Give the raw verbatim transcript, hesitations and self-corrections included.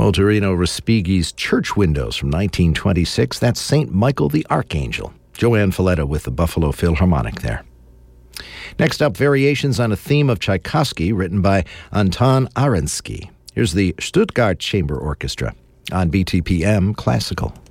Molterino Respighi's Church Windows from nineteen twenty-six. That's Saint Michael the Archangel. Joanne Folletta with the Buffalo Philharmonic there. Next up, variations on a theme of Tchaikovsky written by Anton Arensky. Here's the Stuttgart Chamber Orchestra on B T P M Classical.